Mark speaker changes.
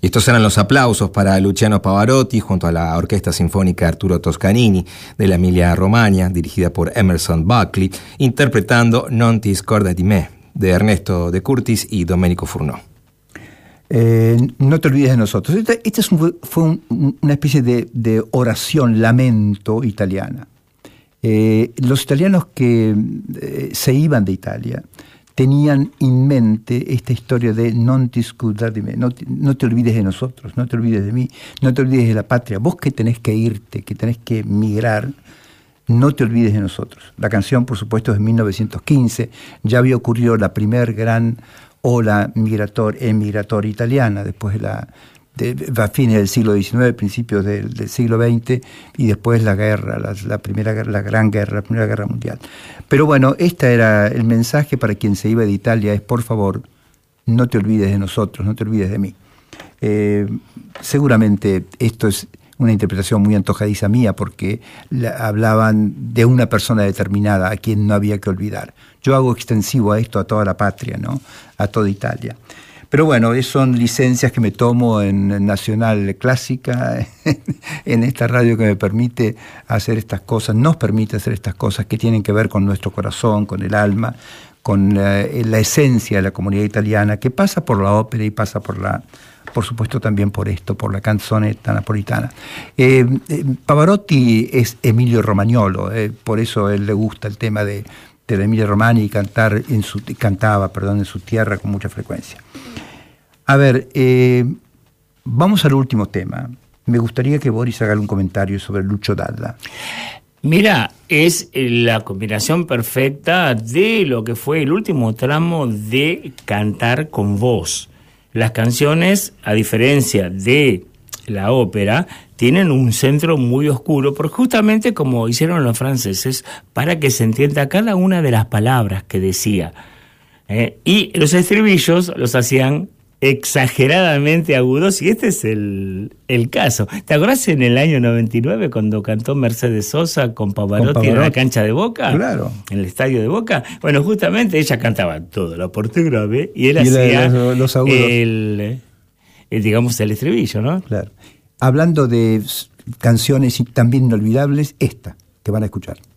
Speaker 1: Y estos eran los aplausos para Luciano Pavarotti junto a la Orquesta Sinfónica Arturo Toscanini de la Emilia-Romagna, dirigida por Emerson Buckley, interpretando Non ti scorda di me, de Ernesto de Curtis y Domenico Furno.
Speaker 2: No te olvides de nosotros. Esta fue una especie de oración, lamento italiana. Los italianos que se iban de Italia tenían en mente esta historia de non ti scordar di me, no te olvides de nosotros, no te olvides de mí, no te olvides de la patria. Vos que tenés que irte, que tenés que migrar, no te olvides de nosotros. La canción, por supuesto, es de 1915. Ya había ocurrido la primer gran ola emigratoria italiana, después a fines del siglo XIX, principios del siglo XX, y después la guerra, la Primera Guerra Mundial. Pero bueno, este era el mensaje para quien se iba de Italia, es por favor, no te olvides de nosotros, no te olvides de mí. Seguramente esto es una interpretación muy antojadiza mía, porque hablaban de una persona determinada a quien no había que olvidar. Yo hago extensivo a esto a toda la patria, ¿no? A toda Italia. Pero bueno, son licencias que me tomo en Nacional Clásica, en esta radio que me permite hacer estas cosas, nos permite hacer estas cosas que tienen que ver con nuestro corazón, con el alma, con la esencia de la comunidad italiana, que pasa por la ópera y pasa por supuesto también por esto, por la canzonetta napolitana. Pavarotti es Emilio Romagnolo, por eso a él le gusta el tema de la Emilia Romagna y cantaba en su tierra con mucha frecuencia. A ver, vamos al último tema. Me gustaría que Boris haga un comentario sobre Lucio Dalla.
Speaker 3: Mira, es la combinación perfecta de lo que fue el último tramo de cantar con voz. Las canciones, a diferencia de la ópera, tienen un centro muy oscuro, porque justamente como hicieron los franceses, para que se entienda cada una de las palabras que decía. Y los estribillos los hacían exageradamente agudos, y este es el caso. ¿Te acordás en el año 99 cuando cantó Mercedes Sosa con Pavarotti en la cancha de Boca?
Speaker 2: Claro.
Speaker 3: En el estadio de Boca. Bueno, justamente ella cantaba todo, la parte grave, y él hacía
Speaker 2: los agudos.
Speaker 3: el estribillo, ¿no?
Speaker 2: Claro. Hablando de canciones también inolvidables, esta que van a escuchar.